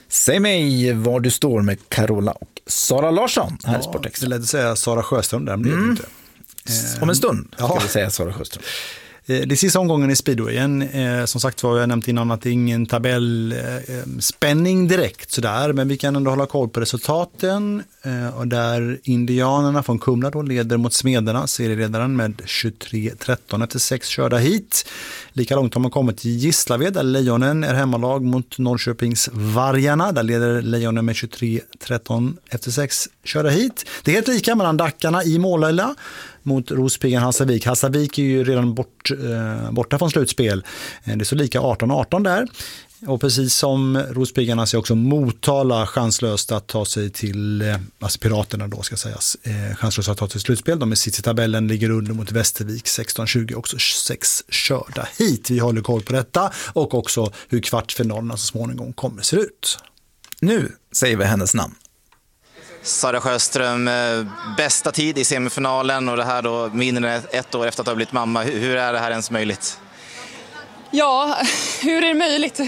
Säg mig var du står med Carola och Sara Larsson här i Sportex. Det lät att säga Sara Sjöström där, men det är det inte. Om en stund ska vi säga Sara Sjöström. Det är sista omgången i speedwayen. Som sagt var, jag nämnt innan att det är ingen tabellspänning direkt sådär, men vi kan ändå hålla koll på resultaten. Och där indianerna från Kumla då leder mot Smederna, serieledaren med 23-13 efter 6 körda hit. Lika långt har man kommit till Gislaved där Lejonen är hemmalag mot Norrköpings Vargarna. Där leder Lejonen med 23-13 efter 6 körda hit. Det är helt lika mellan Dackarna i Målilla mot Rospiggan Hallstavik. Hallstavik är ju redan borta från slutspel. Det är så lika 18-18 där. Och precis som Rospiggarna så är också Motala chanslöst att ta sig till, alltså Piraterna då ska sägas, chanslöst att ta sig till slutspel. De är sitt i tabellen, ligger under mot Västervik 16-20, också 6 körda hit. Vi håller koll på detta och också hur kvartsfinalerna så småningom kommer se ut. Nu säger vi hennes namn. Sara Sjöström, bästa tid i semifinalen och det här då mindre än 1 år efter att ha blivit mamma. Hur är det här ens möjligt? Ja, hur är det möjligt?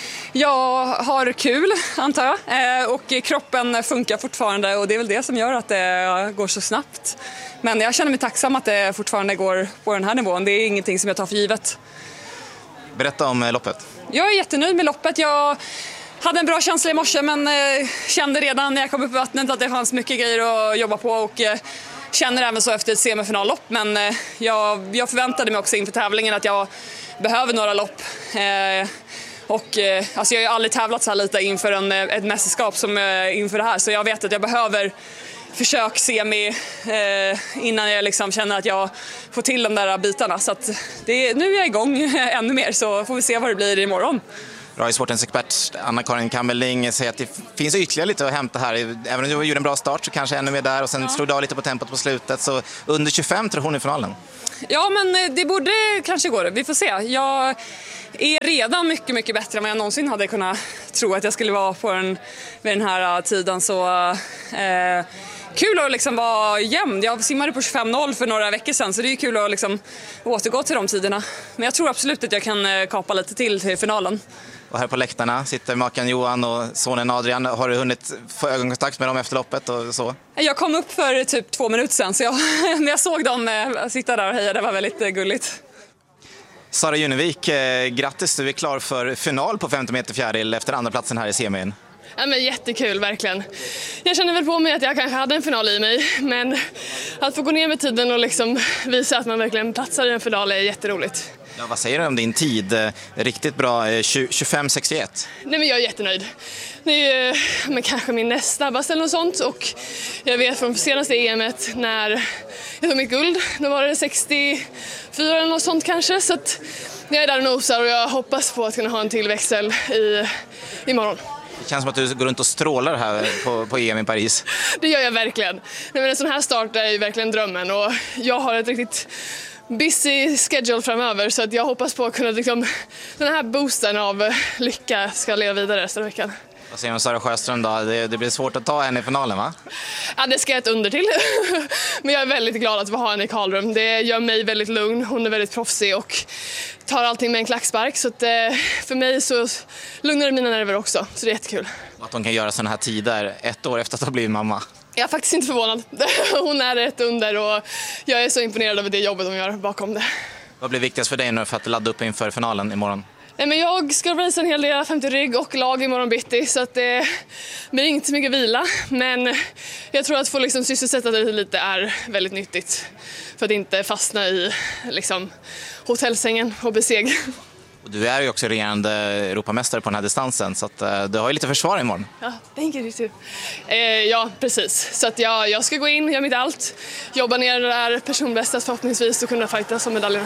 Jag har kul, antar jag, och kroppen funkar fortfarande och det är väl det som gör att det går så snabbt. Men jag känner mig tacksam att det fortfarande går på den här nivån. Det är ingenting som jag tar för givet. Berätta om loppet. Jag är jättenöjd med loppet. Jag hade en bra känsla i morse men kände redan när jag kom upp i vattnet att det fanns mycket grejer att jobba på och känner även så efter ett semifinallopp. Men jag förväntade mig också inför tävlingen att jag behöver några lopp. Alltså jag har ju aldrig tävlat så här lite inför ett mästerskap som inför det här. Så jag vet att jag behöver försök semi innan jag liksom känner att jag får till de där bitarna. Så att nu är jag igång ännu mer så får vi se vad det blir imorgon. Radiosportens expert Anna-Karin Kammerling säger att det finns ytterligare lite att hämta här. Även om du gjorde en bra start så kanske ännu mer där och sen slog du av lite på tempot på slutet. Så under 25 tror hon i finalen. Ja, men det borde kanske gå. Vi får se. Jag är redan mycket, mycket bättre än vad jag någonsin hade kunnat tro att jag skulle vara på vid den här tiden. Så kul att liksom vara jämn. Jag simmade på 25.0 för några veckor sedan så det är kul att liksom återgå till de tiderna. Men jag tror absolut att jag kan kapa lite till finalen. Och här på läktarna sitter maken Johan och sonen Adrian. Har du hunnit få ögonkontakt med dem efter loppet och så? Jag kom upp för typ 2 minuter sedan så när jag såg dem sitta där och heja, det var väldigt gulligt. Sara Junevik, grattis, du är klar för final på 50 meter fjäril efter andra platsen här i semin. Ja, men jättekul, verkligen. Jag känner väl på mig att jag kanske hade en final i mig, men att få gå ner med tiden och liksom visa att man verkligen platsar i en final är jätteroligt. Ja, vad säger du om din tid? Riktigt bra, 25.61. Nej, men jag är jättenöjd. Det är ju men kanske min näst snabbaste eller något sånt. Och jag vet från senaste EM:et när jag tog mitt guld, då var det 64 eller något sånt kanske. Så att jag är där och nosar och jag hoppas på att kunna ha en till växel imorgon. Det känns som att du går runt och strålar här på EM i Paris. Det gör jag verkligen. Nej, men en sån här start är ju verkligen drömmen och jag har ett riktigt busy schedule framöver så att jag hoppas på att kunna liksom, den här boosten av lycka ska leva vidare resten av veckan. Vad säger du om Sara Sjöström då? Det blir svårt att ta henne i finalen, va? Ja, det ska jag ett under till. Men jag är väldigt glad att vi har henne i Karlrum. Det gör mig väldigt lugn. Hon är väldigt proffsig och tar allting med en klackspark. Så att, för mig så lugnar det mina nerver också. Så det är jättekul. Att hon kan göra sådana här tider 1 år efter att ha blivit mamma. Jag är faktiskt inte förvånad. Hon är ett under och jag är så imponerad över det jobbet hon gör bakom det. Vad blir viktigast för dig nu för att ladda upp inför finalen imorgon? Nej, men jag ska racea en hel del 50 rygg och lag imorgon bitti så att det blir inte så mycket vila. Men jag tror att få liksom sysselsätta det lite är väldigt nyttigt för att inte fastna i liksom, hotellsängen och beseg. Och du är ju också regerande Europamästare på den här distansen så att du har ju lite försvar imorgon. Ja, thank you too. Ja, precis. Så att jag ska gå in, göra mitt allt, jobba ner det där personbästas förhoppningsvis och kunna fightas om medaljerna.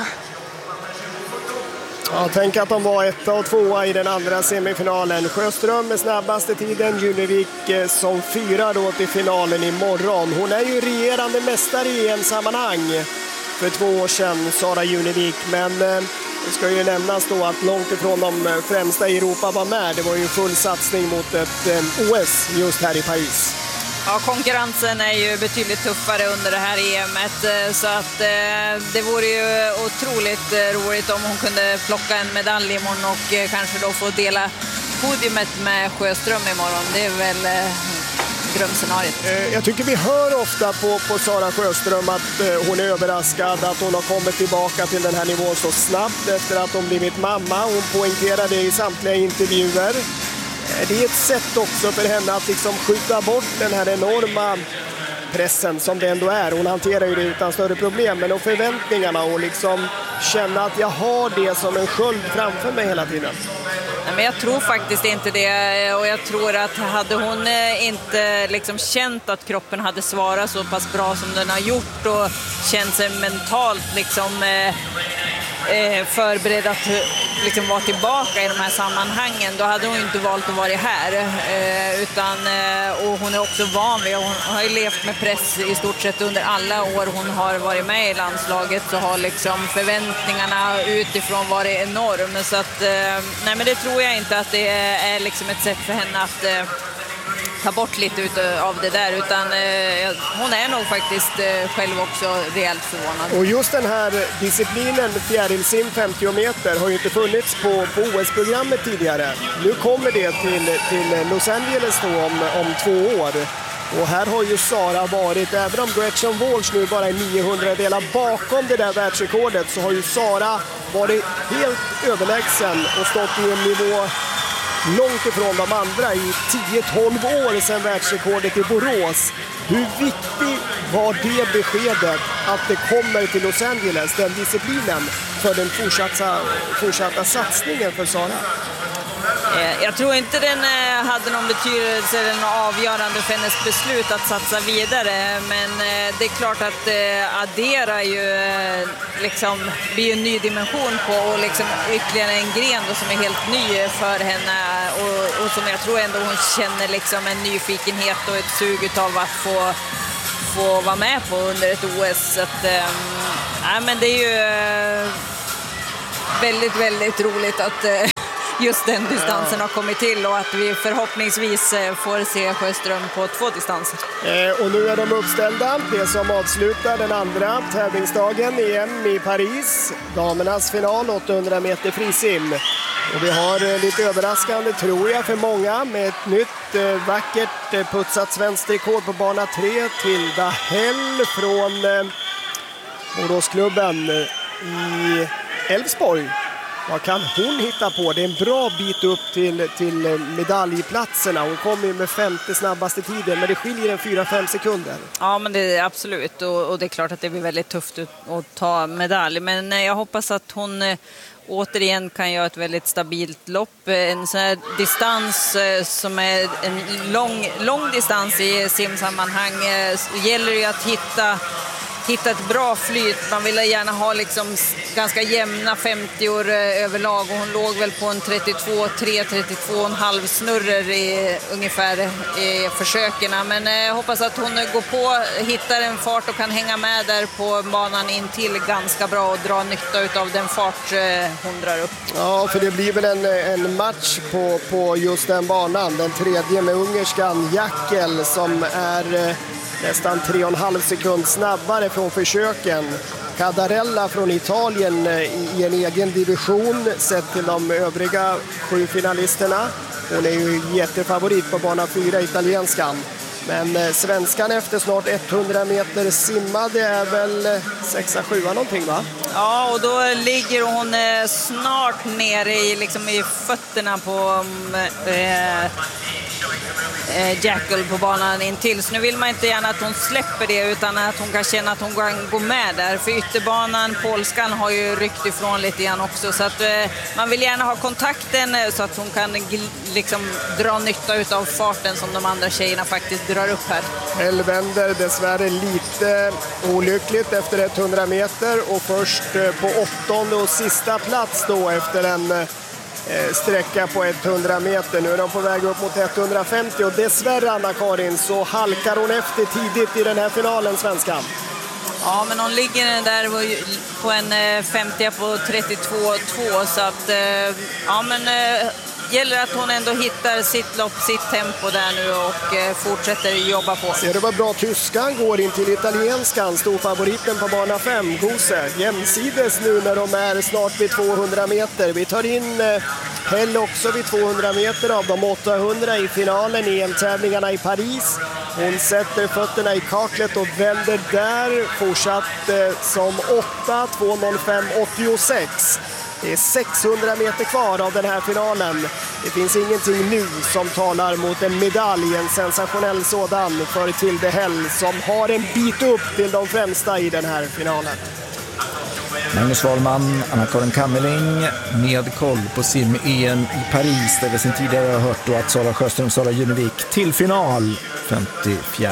Ja, tänk att de var 1 och 2 i den andra semifinalen. Sjöström med snabbaste tiden, Junevik som 4 då till finalen imorgon. Hon är ju regerande mästare i EM-sammanhang för 2 år sedan, Sara Junevik. Men det ska ju nämnas då att långt ifrån de främsta i Europa var med. Det var ju full satsning mot ett OS just här i Paris. Ja, konkurrensen är ju betydligt tuffare under det här EM:et så att det vore ju otroligt roligt om hon kunde plocka en medalj imorgon och kanske då få dela podiumet med Sjöström imorgon, det är väl drömscenariet. Jag tycker vi hör ofta på Sara Sjöström att hon är överraskad att hon har kommit tillbaka till den här nivån så snabbt efter att hon blivit mamma. Hon poängterar det i samtliga intervjuer. Det är ett sätt också för henne att liksom skjuta bort den här enorma pressen som det ändå är. Hon hanterar ju det utan större problem, men och förväntningarna och liksom känna att jag har det som en sköld framför mig hela tiden. Men jag tror faktiskt inte det, och jag tror att hade hon inte liksom känt att kroppen hade svarat så pass bra som den har gjort och känt sig mentalt liksom förberedd att liksom vara tillbaka i de här sammanhangen, då hade hon inte valt att vara här. Och hon är också van vid, hon har ju levt med press i stort sett under alla år hon har varit med i landslaget, så har liksom förväntningarna utifrån varit enorm. Så att, nej, men det tror jag inte att det är liksom ett sätt för henne att ta bort lite av det där, utan hon är nog faktiskt själv också rejält förvånad. Och just den här disciplinen fjärilsim 50 meter har ju inte funnits på OS-programmet tidigare. Nu kommer det till Los Angeles då om 2 år. Och här har ju Sara varit, även om Gretchen Walsh nu bara är 900 delar bakom det där världsrekordet, så har ju Sara varit helt överlägsen och stått i en nivå långt ifrån de andra i 10-12 år sedan världsrekordet i Borås. Hur viktigt var det beskedet att det kommer till Los Angeles, den disciplinen, för den fortsatta satsningen för Sara? Jag tror inte den hade någon betydelse eller någon avgörande för hennes beslut att satsa vidare, men det är klart att addera ju liksom blir en ny dimension på, och liksom ytterligare en gren då som är helt ny för henne, och som jag tror ändå hon känner liksom en nyfikenhet och ett sug av att få vara med på under ett OS. Så att, men det är ju väldigt, väldigt roligt att just den distansen har kommit till, och att vi förhoppningsvis får se Sjöström på 2 distanser. Och nu är de uppställda, det som avslutar den andra tävlingsdagen EM i Paris. Damernas final 800 meter frisim. Och vi har lite överraskande, tror jag, för många med ett nytt vackert putsat svenskt rekord på bana 3 till Dahel från Boråsklubben i Älvsborg. Vad kan hon hitta på? Det är en bra bit upp till medaljplatserna. Hon kommer med 5:e snabbaste tiden, men det skiljer en 4-5 sekunder. Ja, men det är absolut. Och det är klart att det blir väldigt tufft att ta medalj. Men jag hoppas att hon återigen kan göra ett väldigt stabilt lopp. En sån här distans som är en lång distans i simsammanhang gäller ju att hitta ett bra flyt. Man vill gärna ha liksom ganska jämna 50-år överlag, och hon låg väl på en 32,5 snurrer ungefär i försöken. Men jag hoppas att hon går på, hittar en fart och kan hänga med där på banan in till ganska bra och dra nytta av den fart hon drar upp. Ja, för det blir väl en match på just den banan. Den tredje med ungerskan Jackel som är nästan 3,5 sekund snabbare från försöken. Cadarella från Italien i en egen division sett till de övriga 7 finalisterna. Hon är ju jättefavorit på bana 4, italienskan. Men svenskan efter snart 100 meter simmade är väl 6-7 någonting, va? Ja, och då ligger hon snart nere i fötterna på Jackel på banan in till. Så nu vill man inte gärna att hon släpper det, utan att hon kan känna att hon kan gå med där. För ytterbanan, polskan, har ju ryckt ifrån lite grann också. Så att man vill gärna ha kontakten så att hon kan liksom dra nytta av farten som de andra tjejerna faktiskt drar upp här. Elvänder dessvärre lite olyckligt efter 100 meter och först på 8:e och sista plats då efter en sträcka på 100 meter. Nu är de på väg upp mot 150 och dessvärre, Anna-Karin, så halkar hon efter tidigt i den här finalen, svenskan. Ja, men hon ligger där på en 50 på 32,2, så att ja, men gäller att hon ändå hittar sitt lopp, sitt tempo där nu och fortsätter jobba på. Ser du vad bra tyskan går in till italienskan, storfavoriten på bana 5, Gose. Jämsides nu när de är snart vid 200 meter. Vi tar in Hell också vid 200 meter av de 800 i finalen i EM-tävlingarna i Paris. Hon sätter fötterna i kaklet och vänder där, fortsatt som 8, 2:05,86. Det är 600 meter kvar av den här finalen. Det finns ingenting nu som talar mot en medalj, en sensationell sådan för Tilde Hell som har en bit upp till de främsta i den här finalen. Magnus Wahlman, Anna-Karin Kammerling med koll på sim-EM i Paris där vi sen tidigare har hört då att Sara Sjöström, Sara Junevik till final 54.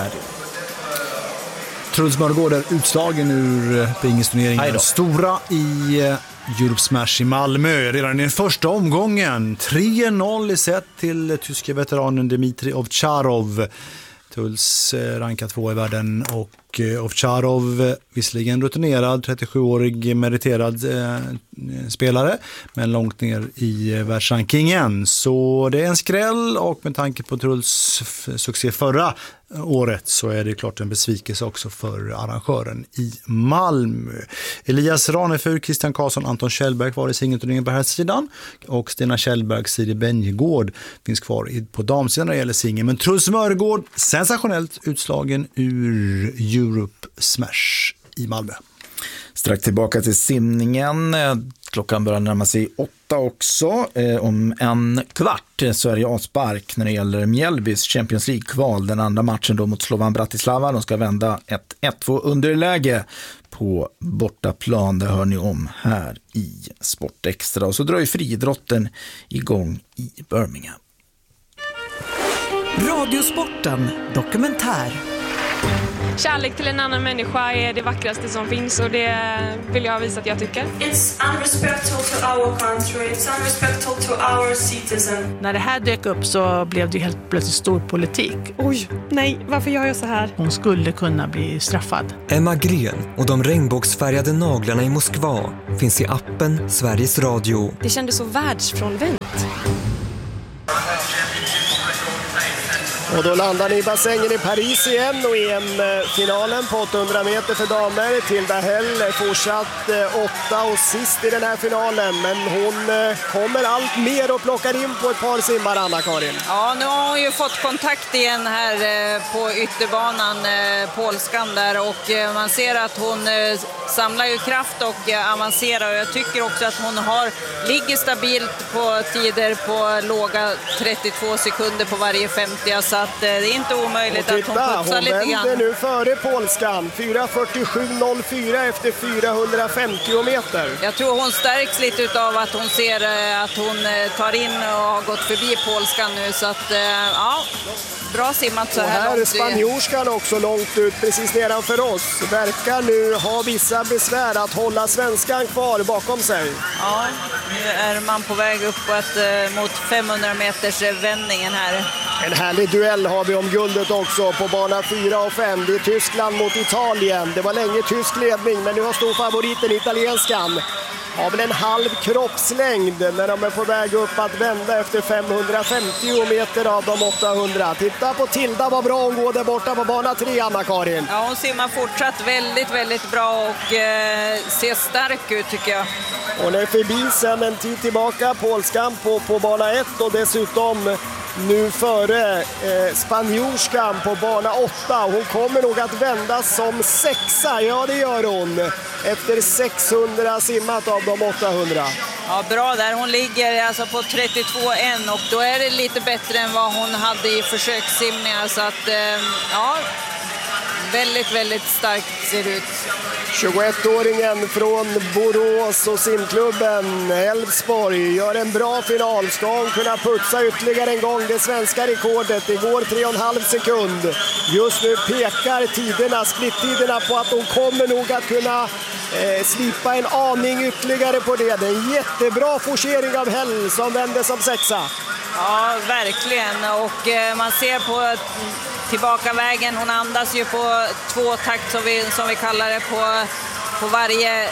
Truls Mörgård är utslagen ur pingisturneringen. Stora i Europe Smash i Malmö redan i den första omgången. 3-0 i set till tyska veteranen Dmitri Ovtcharov. Truls rankad 2 i världen och Ovtcharov, visserligen rutinerad, 37-årig meriterad spelare, men långt ner i världsrankingen. Så det är en skräll och med tanke på Truls succé förra året så är det klart en besvikelse också för arrangören i Malmö. Elias Ranefur, Christian Karlsson, Anton Kjellberg var i singelturneringen på här sidan och Stina Kjellberg, Siri Benjegård finns kvar på damsidan när det gäller singel. Men Truls Mörgård sensationellt utslagen ur Europe Smash i Malmö. Strax tillbaka till simningen. Klockan börjar närma sig 8 också. Om en kvart så är det avspark när det gäller Mjällbys Champions League-kval. Den andra matchen då mot Slovan Bratislava. De ska vända ett 1-2 underläge på bortaplan. Det hör ni om här i Sport Extra. Och så drar ju friidrotten igång i Birmingham. Radiosporten dokumentär. Kärlek till en annan människa är det vackraste som finns och det vill jag visa att jag tycker. It's unrespectful to our country, it's unrespectful to our citizen. När det här dök upp så blev det helt plötsligt stor politik. Oj, nej, varför gör jag så här? Hon skulle kunna bli straffad. Emma Gren och de regnbågsfärgade naglarna i Moskva finns i appen Sveriges Radio. Det kändes så världsfrånvänt. Och då landar ni i bassängen i Paris igen och EM-finalen på 800 meter för damer. Tilda Hell är fortsatt 8 och sist i den här finalen. Men hon kommer allt mer och plockar in på ett par simmar, Anna-Karin. Ja, nu har hon ju fått kontakt igen här på ytterbanan, polskan där. Och man ser att hon samlar ju kraft och avancerar. Och jag tycker också att hon ligger stabilt på tider på låga 32 sekunder på varje 50. Så att det är inte omöjligt att hon putsar lite grann. Hon vänder nu före polskan. 4:47,04 efter 450 meter. Jag tror hon stärks lite av att hon ser att hon tar in och har gått förbi polskan nu. Så att, ja, bra simmat så här långt. Och här är spanjorskan också långt ut precis nedanför oss. Verkar nu ha vissa besvär att hålla svenskan kvar bakom sig. Ja, nu är man på väg uppåt mot 500 meters vändningen här. En härlig duell har vi om guldet också på bana 4 och 5. Det är Tyskland mot Italien. Det var länge tysk ledning, men nu har storfavoriten italienskan. Har väl en halv kroppslängd när de är på väg upp att vända efter 550 meter av de 800. Titta på Tilda, vad bra hon går där borta på bana 3, Anna-Karin. Ja, hon simmar fortsatt väldigt, väldigt bra och ser stark ut tycker jag. Hon är förbi sen en tid tillbaka, polskan på bana 1 och dessutom nu före spanjorskan på bana 8. Hon kommer nog att vända som 6:a, ja det gör hon. Efter 600 simmat av de 800. Ja, bra där. Hon ligger alltså på 32,1 och då är det lite bättre än vad hon hade i försökssimningar. Så att, ja, väldigt, väldigt starkt ser det ut. 21-åringen från Borås och simklubben Älvsborg gör en bra final. Ska hon kunna putsa ytterligare en gång det svenska rekordet? Det går 3,5 sekund. Just nu pekar splittiderna på att hon kommer nog att kunna slipa en aning ytterligare på det. Det är en jättebra forcering av Hell som vänder som 6:a. Ja, verkligen. Och man ser på tillbaka vägen. Hon andas ju på 2 takt som vi kallar det på varje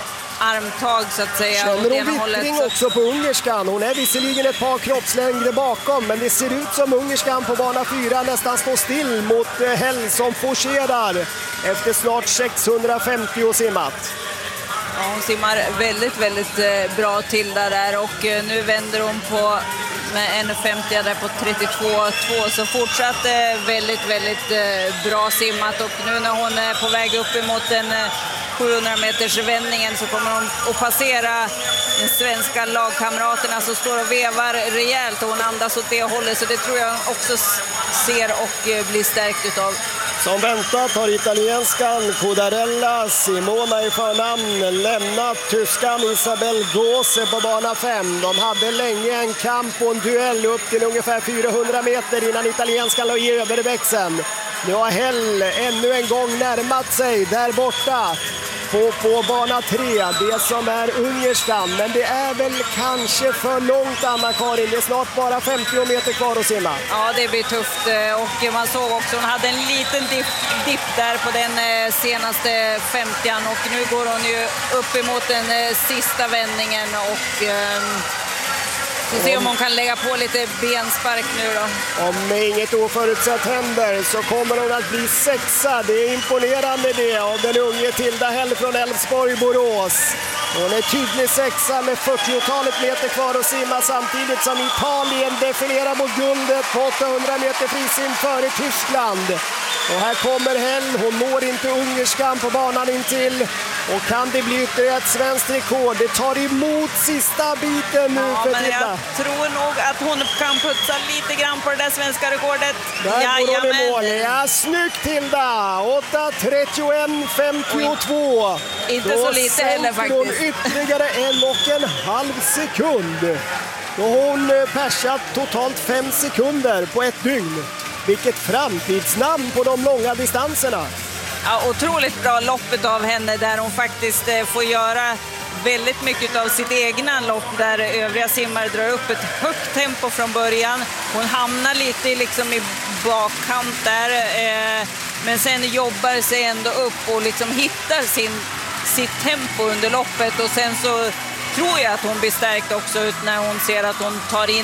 armtag så att säga. Känner hon vittring också på ungerskan? Hon är visserligen ett par kroppslängder bakom, men det ser ut som ungerskan på bana 4 nästan står still mot Hell som forcerar efter snart 650 simmat. Ja, hon simmar väldigt, väldigt bra till där och nu vänder hon på med 1,50 där på 32,2 så fortsatt väldigt, väldigt bra simmat och nu när hon är på väg upp emot den 700 meters vändningen så kommer hon att passera de svenska lagkamraterna som står och vevar rejält och hon andas åt det hållet så det tror jag också ser och blir stärkt utav. Som väntat har italienskan Codarella Simona i förnamn lämnat tyskan Isabel Gose på bana 5. De hade länge en kamp och en duell upp till ungefär 400 meter innan italienskan låg i överväxeln. Nu har Hell ännu en gång närmat sig där borta på bana 3, det som är ungerskan. Men det är väl kanske för långt, Anna-Karin. Det är snart bara 50 meter kvar att simma. Ja, det blir tufft. Och man såg också, hon hade en liten dipp där på den senaste 50an. Och nu går hon ju upp emot den sista vändningen och... Så se om hon kan lägga på lite benspark nu då. Om inget oförutsett händer så kommer hon att bli sexa. Det är imponerande det av den unge Tilda Hell från Älvsborg-Borås. Hon är tydlig sexa med 40-talet meter kvar att simma samtidigt som Italien definierar mot guldet på 800 meter frisim före Tyskland. Och här kommer Hell, hon når inte ungerskan på banan intill. Och kan det bli ytterligare ett svenskt rekord? Det tar emot sista biten nu för Tilda. Jag tror nog att hon kan putsa lite grann på det där svenska rekordet. Där går hon i mål. Ja, snyggt Tilda! 8:31,52. Inte så lite heller faktiskt. Hon ytterligare 1,5 sekund. Då har hon persat totalt 5 sekunder på ett dygn. Vilket framtidsnamn på de långa distanserna. Ja, otroligt bra loppet av henne där hon faktiskt får göra väldigt mycket av sitt egna lopp där övriga simmare drar upp ett högt tempo från början. Hon hamnar lite liksom i bakkant där men sen jobbar sig ändå upp och liksom hittar sitt tempo under loppet och sen så tror jag att hon blir stärkt också ut när hon ser att hon tar in